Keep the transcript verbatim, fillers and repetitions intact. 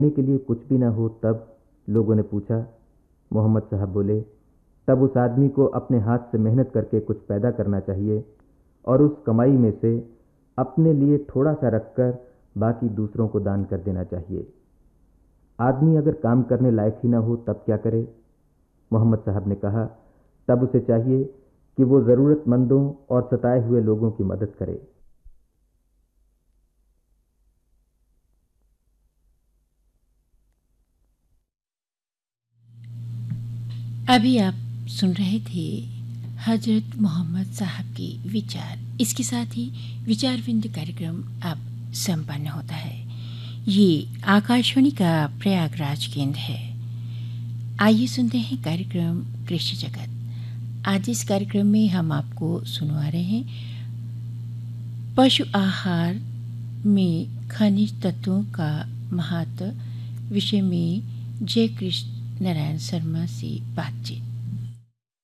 खाने के लिए कुछ भी ना हो तब? लोगों ने पूछा। मोहम्मद साहब बोले, तब उस आदमी को अपने हाथ से मेहनत करके कुछ पैदा करना चाहिए और उस कमाई में से अपने लिए थोड़ा सा रखकर बाकी दूसरों को दान कर देना चाहिए। आदमी अगर काम करने लायक ही ना हो तब क्या करे? मोहम्मद साहब ने कहा, तब उसे चाहिए कि वो ज़रूरतमंदों और सताए हुए लोगों की मदद करे। अभी आप सुन रहे थे हजरत मोहम्मद साहब की विचार। इसके साथ ही विचार विंद कार्यक्रम अब संपन्न होता है। ये आकाशवाणी का प्रयागराज केंद्र है। आइए सुनते हैं कार्यक्रम कृषि जगत। आज इस कार्यक्रम में हम आपको सुनवा रहे हैं पशु आहार में खनिज तत्वों का महत्व विषय में जय कृष्ण नारायण शर्मा से बातचीत।